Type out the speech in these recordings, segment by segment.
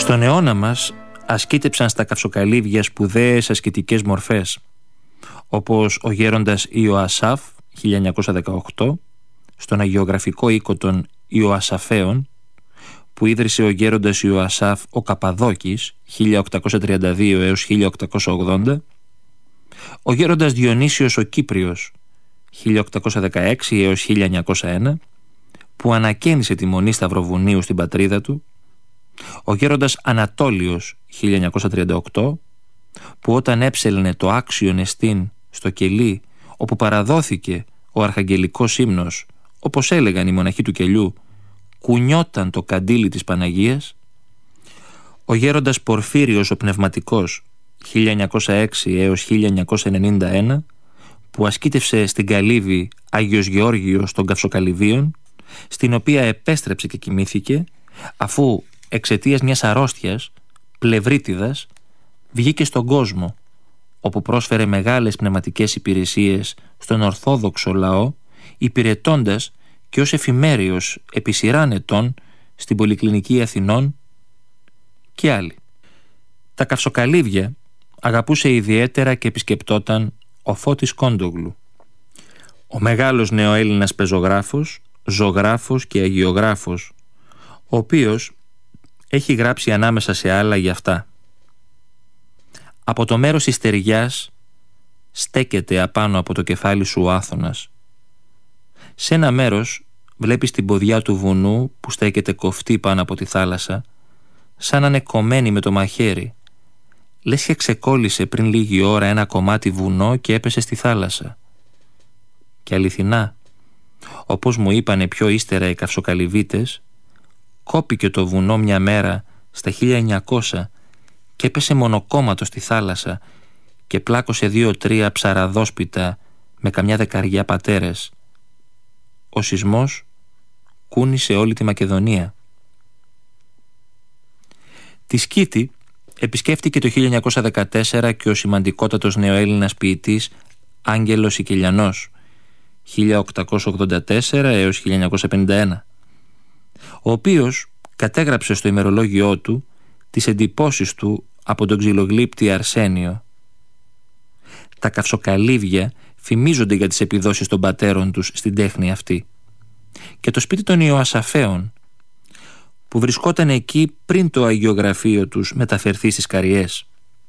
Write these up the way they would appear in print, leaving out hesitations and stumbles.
Στον αιώνα μας ασκήτεψαν στα καυσοκαλύβια σπουδαίες ασκητικές μορφές, όπως ο γέροντας Ιωασάφ 1918 στον αγιογραφικό οίκο των Ιωασαφαίων, που ίδρυσε ο γέροντας Ιωασάφ ο Καπαδόκης 1832 έως 1880, ο γέροντας Διονύσιος ο Κύπριος 1816 έως 1901, που ανακαίνισε τη Μονή Σταυροβουνίου στην πατρίδα του, ο γέροντας Ανατόλιος 1938, που όταν έψελνε το άξιον εστίν στο κελί όπου παραδόθηκε ο αρχαγγελικός ύμνος, όπως έλεγαν οι μοναχοί του κελιού, κουνιόταν το καντήλι της Παναγίας, ο γέροντας Πορφύριος ο Πνευματικός 1906 έως 1991, που ασκήτευσε στην Καλύβη Άγιος Γεώργιος των Καυσοκαλυβίων, στην οποία επέστρεψε και κοιμήθηκε, αφού εξαιτίας μιας αρρώστιας, πλευρίτιδας, βγήκε στον κόσμο, όπου πρόσφερε μεγάλες πνευματικές υπηρεσίες στον Ορθόδοξο λαό, υπηρετώντας και ως εφημέριος επί σειράν ετών στην Πολυκλινική Αθηνών και άλλοι. Τα καυσοκαλύβια αγαπούσε ιδιαίτερα και επισκεπτόταν ο Φώτης Κόντογλου, ο μεγάλος νεοέλληνας πεζογράφος, ζωγράφος και αγιογράφος, ο οποίος έχει γράψει ανάμεσα σε άλλα για αυτά: «Από το μέρος της στεριάς στέκεται απάνω από το κεφάλι σου ο Άθωνας. Σε ένα μέρος βλέπεις την ποδιά του βουνού που στέκεται κοφτή πάνω από τη θάλασσα, σαν να είναι κομμένη με το μαχαίρι. Λες και ξεκόλλησε πριν λίγη ώρα ένα κομμάτι βουνό και έπεσε στη θάλασσα. Και αληθινά, όπως μου είπανε πιο ύστερα οι καυσοκαλυβίτες, κόπηκε το βουνό μια μέρα στα 1900 και έπεσε μονοκόμματο στη θάλασσα και πλάκωσε 2-3 ψαραδόσπιτα με καμιά δεκαριά πατέρες. Ο σεισμός κούνησε όλη τη Μακεδονία». Τη Σκήτη επισκέφτηκε το 1914 και ο σημαντικότατος νεοέλληνας ποιητής Άγγελος Σικελιανός 1884 έως 1951, ο οποίος κατέγραψε στο ημερολόγιό του τις εντυπώσεις του από τον ξυλογλύπτη Αρσένιο. Τα καυσοκαλύβια φημίζονται για τις επιδόσεις των πατέρων τους στην τέχνη αυτή, και το σπίτι των Ιωασαφαίων, που βρισκόταν εκεί πριν το αγιογραφείο τους μεταφερθεί στις Καριές.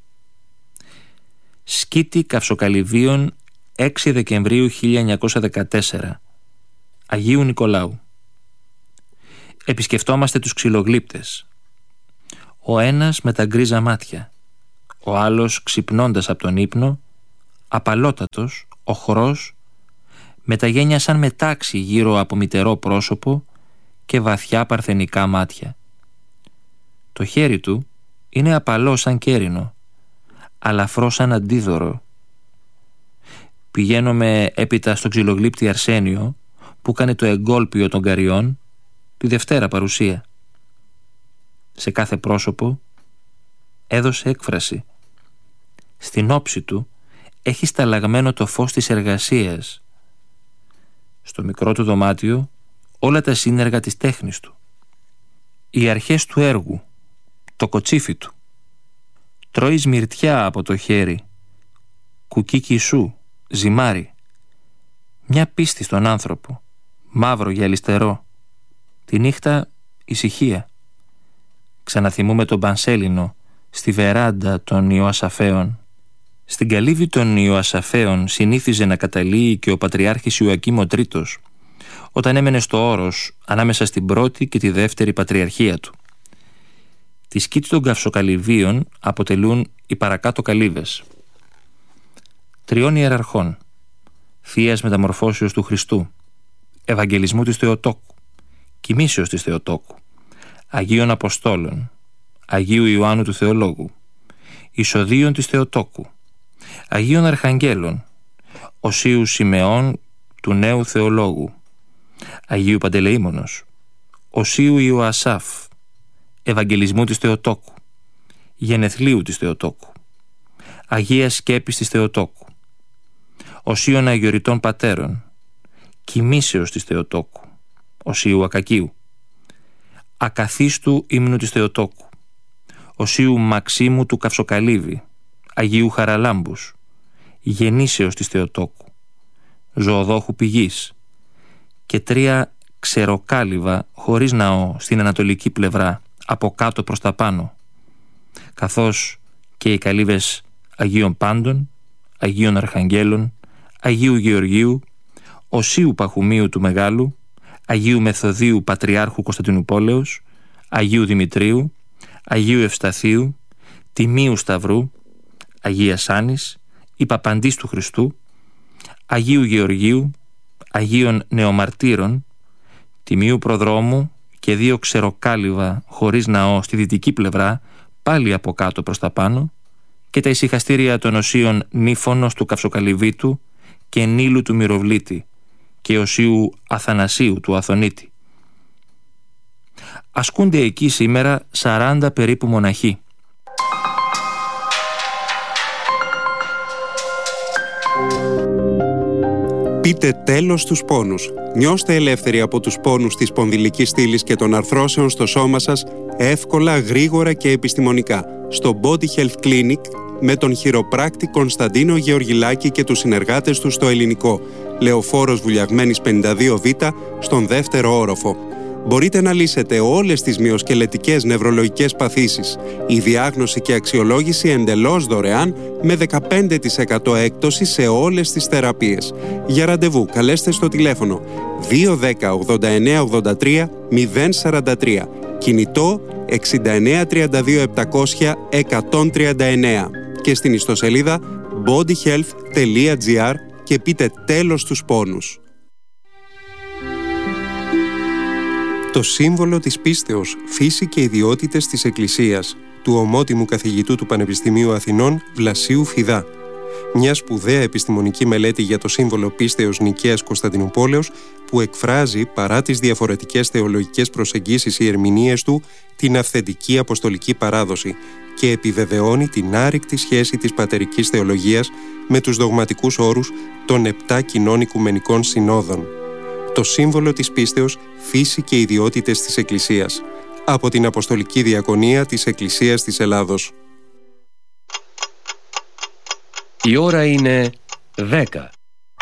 Σκήτη Καυσοκαλυβίων 6 Δεκεμβρίου 1914, Αγίου Νικολάου. Επισκεφτόμαστε τους ξυλογλύπτες. Ο ένας με τα γκρίζα μάτια, ο άλλος ξυπνώντας από τον ύπνο, απαλότατος, οχρός, με τα γένια σαν μετάξι γύρω από μητερό πρόσωπο και βαθιά παρθενικά μάτια. Το χέρι του είναι απαλό σαν κέρινο, αλαφρό σαν αντίδωρο. Πηγαίνουμε έπειτα στο ξυλογλύπτη Αρσένιο, που κάνει το εγκόλπιο των Καριών, τη Δευτέρα παρουσία. Σε κάθε πρόσωπο έδωσε έκφραση. Στην όψη του έχει σταλλαγμένο το φως της εργασίας. Στο μικρό του δωμάτιο όλα τα σύνεργα της τέχνης του. Οι αρχές του έργου, το κοτσίφι του. Τρώει σμυρτιά από το χέρι, κουκί κισού, ζυμάρι. Μια πίστη στον άνθρωπο, μαύρο γυαλιστερό. Τη νύχτα ησυχία. Ξαναθυμούμε τον Πανσέλινο στη βεράντα των Ιωασαφαίων. Στην καλύβη των Ιωασαφαίων συνήθιζε να καταλύει και ο Πατριάρχης Ιωακήμ ο Τρίτος, όταν έμενε στο όρος ανάμεσα στην πρώτη και τη δεύτερη πατριαρχία του. Τη σκήτη των Καυσοκαλυβίων αποτελούν οι παρακάτω καλύβες: 3 ιεραρχών, Θείας Μεταμορφώσεως του Χριστού, Ευαγγελισμού της Θεοτόκου, Κοιμήσεως της Θεοτόκου, Αγίων Αποστόλων, Αγίου Ιωάννου του Θεολόγου, Εισοδίων της Θεοτόκου, Αγίων Αρχαγγέλων, Οσίου Σιμεών του Νέου Θεολόγου, Αγίου Παντελεήμονος, Οσίου Ιωασάφ, Ευαγγελισμού της Θεοτόκου, Γενεθλίου της Θεοτόκου, Αγίας Σκέπης της Θεοτόκου, Οσίων Αγιοριτών Πατέρων, Κοιμήσεως της Θεοτόκου, Οσίου Ακακίου, Ακαθίστου Ύμνου της Θεοτόκου, Οσίου Μαξίμου του Καυσοκαλύβη, Αγίου Χαραλάμπους, Γεννήσεως της Θεοτόκου, Ζωοδόχου Πηγής και 3 ξεροκάλυβα χωρίς ναό στην ανατολική πλευρά, από κάτω προς τα πάνω, καθώς και οι καλύβες Αγίων Πάντων, Αγίων Αρχαγγέλων, Αγίου Γεωργίου, Οσίου Παχουμίου του Μεγάλου, Αγίου Μεθοδίου Πατριάρχου Κωνσταντινουπόλεως, Αγίου Δημητρίου, Αγίου Ευσταθίου, Τιμίου Σταυρού, Αγίας Άνης, Υπαπαντής του Χριστού, Αγίου Γεωργίου, Αγίων Νεομαρτύρων, Τιμίου Προδρόμου και 2 ξεροκάλυβα χωρίς ναό στη δυτική πλευρά, πάλι από κάτω προς τα πάνω, και τα ησυχαστήρια των Οσίων Νύφωνος του Καυσοκαλυβίτου και Νείλου του Μυροβλήτη και Οσίου Αθανασίου του Αθωνίτη. Ασκούνται εκεί σήμερα 40 περίπου μοναχοί. Πείτε τέλος στους πόνους. Νιώστε ελεύθεροι από τους πόνους της σπονδυλικής στήλης και των αρθρώσεων στο σώμα σας, εύκολα, γρήγορα και επιστημονικά. Στο Body Health Clinic με τον χειροπράκτη Κωνσταντίνο Γεωργιλάκη και τους συνεργάτες του στο Ελληνικό. Λεωφόρος Βουλιαγμένης 52Β, στον 2ο όροφο. Μπορείτε να λύσετε όλες τις μυοσκελετικές νευρολογικές παθήσεις. Η διάγνωση και αξιολόγηση εντελώς δωρεάν, με 15% έκπτωση σε όλες τις θεραπείες. Για ραντεβού καλέστε στο τηλέφωνο 210 89 83 043. Κινητό 69 32 700 139 και στην ιστοσελίδα bodyhealth.gr και πείτε τέλος στους πόνους. Το σύμβολο της πίστεως, φύση και ιδιότητες της Εκκλησίας, του ομότιμου καθηγητού του Πανεπιστημίου Αθηνών Βλασίου Φιδά. Μια σπουδαία επιστημονική μελέτη για το σύμβολο πίστεως Νικαίας Κωνσταντινουπόλεως, που εκφράζει, παρά τις διαφορετικές θεολογικές προσεγγίσεις ή ερμηνείες του, την αυθεντική αποστολική παράδοση και επιβεβαιώνει την άρρηκτη σχέση της πατερικής θεολογίας με τους δογματικούς όρους των 7 κοινών οικουμενικών συνόδων. Το σύμβολο της πίστεως, φύση και ιδιότητες της Εκκλησίας. Από την Αποστολική Διακονία της Εκκλησίας της Ελλάδος. Η ώρα είναι 10.